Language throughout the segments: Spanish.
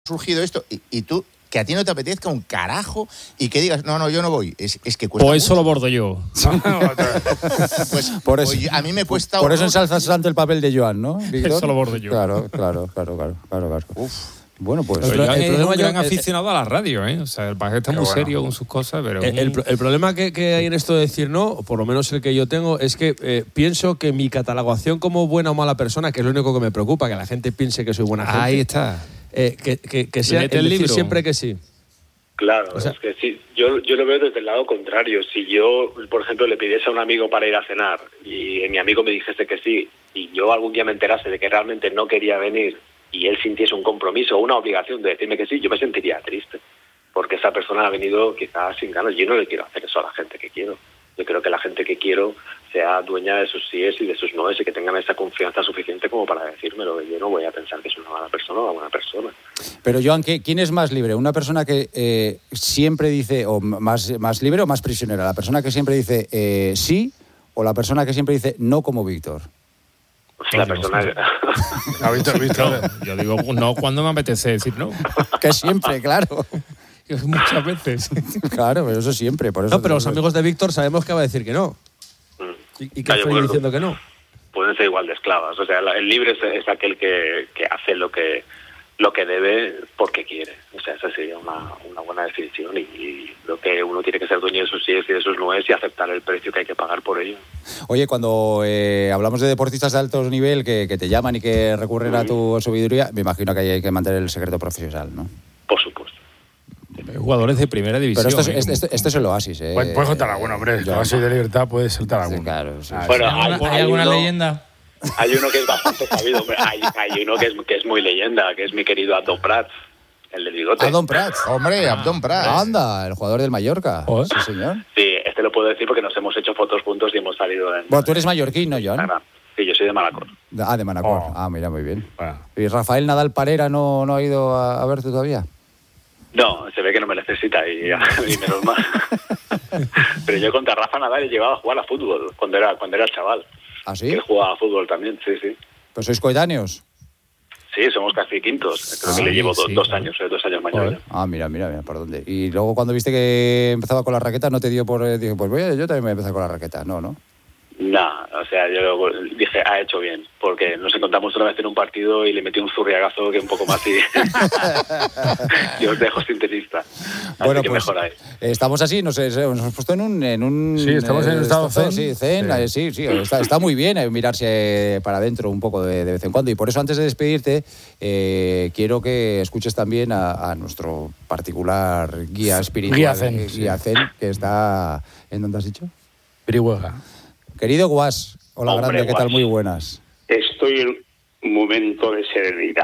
surgido esto y tú, que a ti no te apetezca un carajo y que digas, no, yo no voy. Es que cuesta Pues eso mucho. lo bordo yo. Pues Por eso, a mí me cuesta... por eso ensalzas tanto el papel de Joan, ¿no, Víctor? Eso lo bordo yo. Claro. Bueno, pues... Pero Joan el es problema, un gran Joan, aficionado a la radio, ¿eh? O sea, el paje está muy serio con sus cosas, pero... El problema que hay en esto de decir no, o por lo menos el que yo tengo, es que pienso que mi catalogación como buena o mala persona, que es lo único que me preocupa, que la gente piense que soy buena gente. Ahí está. Que sea Mete el el decir libro. siempre que sí. Claro, O sea, es que sí, yo lo veo desde el lado contrario. Si yo, por ejemplo, le pidiese a un amigo para ir a cenar y mi amigo me dijese que sí, y yo algún día me enterase de que realmente no quería venir y él sintiese un compromiso o una obligación de decirme que sí, yo me sentiría triste. Porque esa persona ha venido quizás sin ganas. Yo no le quiero hacer eso a la gente que quiero. Yo creo que la gente que quiero sea dueña de sus síes y de sus noes y que tengan esa confianza suficiente como para decírmelo. Yo no voy a pensar que es una mala persona o una buena persona. Pero, Joan, ¿quién es más libre? ¿Una persona que siempre dice, o más libre o más prisionera? ¿La persona que siempre dice sí o la persona que siempre dice no, como Víctor? La persona... No, yo digo no cuando me apetece decir no. Que siempre, claro. Muchas veces. Claro, pero eso siempre. Por eso No, pero los amigos de Víctor sabemos que va a decir que no. Y que estoy diciendo que no. Pueden ser igual de esclavas. O sea, el libre es aquel que hace lo que debe porque quiere. O sea, esa sería una buena definición. Y lo que uno tiene que ser dueño de sus síes y de sus nues y aceptar el precio que hay que pagar por ello. Oye, cuando hablamos de deportistas de alto nivel que te llaman y que recurren a tu sabiduría, me imagino que ahí hay que mantener el secreto profesional, ¿no? Por supuesto. Jugadores de primera división. Pero esto es el Oasis, ¿eh? Puedes contar alguno, hombre. El Oasis de Libertad puedes soltar alguno. Sí, claro. Sí. Bueno, ¿Hay alguna leyenda? Hay uno que es bastante sabido. Hombre. Hay uno que es muy leyenda, que es mi querido Abdón Prats, el del bigote. Abdón Prats. Hombre, Abdón Prats. Anda, el jugador del Mallorca. Joder. Sí, señor. Sí, este lo puedo decir porque nos hemos hecho fotos juntos y hemos salido en... Bueno, tú eres mallorquín, ¿no, Joan? Instagram. Sí, yo soy de Manacor. Ah, de Manacor. Oh. Ah, mira, muy bien. Bueno. ¿Y Rafael Nadal Parera no ha ido a verte todavía? No, se ve que no me necesita y menos mal. Pero yo contra Rafa Nadal he llegado a jugar a fútbol cuando era chaval. ¿Ah, sí? Que él jugaba a fútbol también, sí. ¿Pues sois coetáneos? Sí, somos casi quintos. Creo que le llevo 2 años, 2 años mayor. Ah, mira, por dónde. Y luego cuando viste que empezaba con la raqueta, ¿no te dio por...? Dije, pues yo también voy a empezar con la raqueta. No. No, o sea, yo dije, ha hecho bien, porque nos encontramos una vez en un partido y le metí un zurriagazo que un poco más y os dejo sin tenista. Así Bueno, que pues mejor ahí. estamos así, nos hemos puesto en un Sí, estamos en un estado zen. Sí, zen, sí. Está muy bien mirarse para adentro un poco de vez en cuando. Y por eso, antes de despedirte, quiero que escuches también a nuestro particular guía espiritual. Guía zen, que está... ¿En dónde has dicho? Brihuega. Querido Guas, hola. Hombre, grande, ¿qué tal? Guas. Muy buenas. Estoy en un momento de serenidad,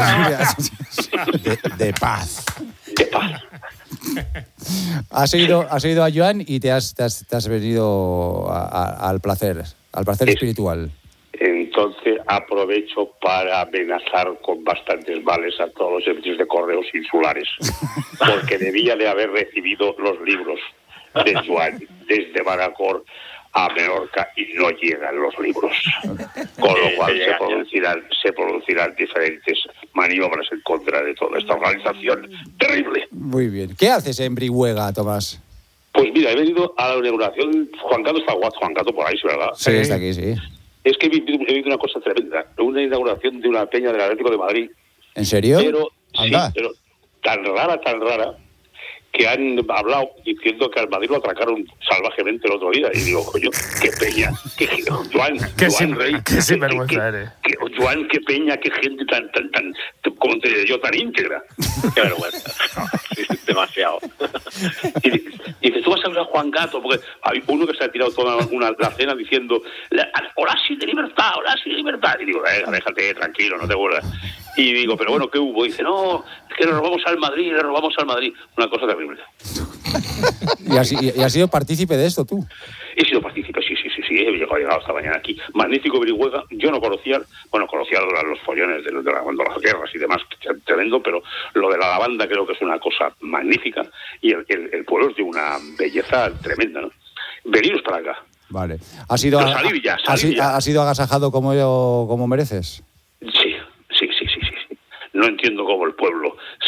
De paz. de paz. Has oído a Joan y te has venido al placer espiritual. Entonces aprovecho para amenazar con bastantes vales a todos los servicios de correos insulares, porque debía de haber recibido los libros de Joan desde Manacor a Menorca y no llegan los libros, con lo cual se producirán diferentes maniobras en contra de toda esta organización terrible. Muy bien. ¿Qué haces en Brihuega, Tomás? Pues mira, he venido a la inauguración. Juan Cato está Juan Cato por ahí, ¿verdad? Sí, está aquí, sí. Es que he vivido una cosa tremenda, una inauguración de una peña del Atlético de Madrid, ¿En serio? pero Anda. sí, pero tan rara, que han hablado diciendo que al Madrid lo atracaron salvajemente el otro día. Y digo, coño, qué peña, Joan, Qué sinvergüenza eres. Joan, qué peña, qué gente tan, como te diría yo, tan íntegra. Qué vergüenza. Sí, demasiado. Y dices, tú vas a hablar a Juan Gato, porque hay uno que se ha tirado toda la cena diciendo, Horacio de libertad. Y digo, déjate, tranquilo, no te vuelvas. Y digo, pero bueno, ¿qué hubo? Y dice, no, es que le robamos al Madrid. Una cosa terrible. ¿Y has sido partícipe de esto tú? He sido partícipe, sí. He llegado esta mañana aquí. Magnífico Brihuega. Yo conocía los follones de las guerras y demás, tremendo, pero lo de la lavanda creo que es una cosa magnífica. Y el pueblo es de una belleza tremenda, ¿no? Veniros para acá. Vale. ¿Has sido Salid ya. agasajado como mereces? Sí. No entiendo cómo el pueblo